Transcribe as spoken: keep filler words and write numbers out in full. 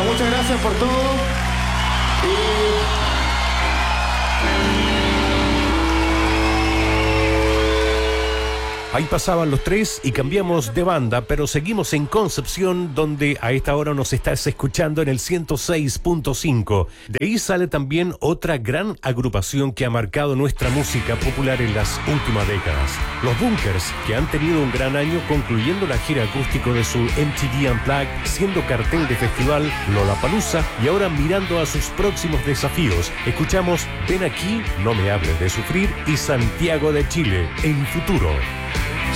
muchas gracias por todo. Y... Ahí pasaban los tres y cambiamos de banda, pero seguimos en Concepción, donde a esta hora nos estás escuchando en el ciento seis punto cinco. De ahí sale también otra gran agrupación que ha marcado nuestra música popular en las últimas décadas. Los Bunkers, que han tenido un gran año concluyendo la gira acústico de su M T V Unplugged, siendo cartel de festival Lollapalooza y ahora mirando a sus próximos desafíos. Escuchamos Ven aquí, no me hables de sufrir y Santiago de Chile, en futuro.